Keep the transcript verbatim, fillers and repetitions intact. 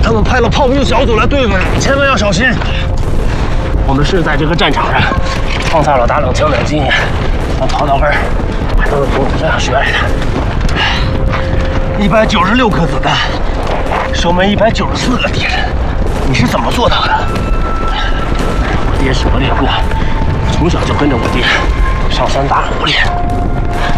他们派了炮兵小组来对付你，千万要小心。我们是在这个战场上创造了打冷枪的经验，从头到根还都是从你身上学来的。一百九十六颗子弹，守门一百九十四个敌人，你是怎么做到的？我爹是个猎户，从小就跟着我爹上山打虎猎。